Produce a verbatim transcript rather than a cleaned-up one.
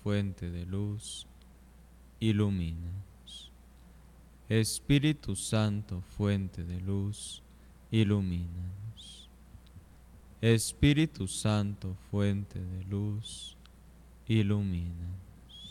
fuente de luz, ilumínanos. Espíritu Santo, fuente de luz, ilumínanos. Espíritu Santo, fuente de luz, ilumínanos.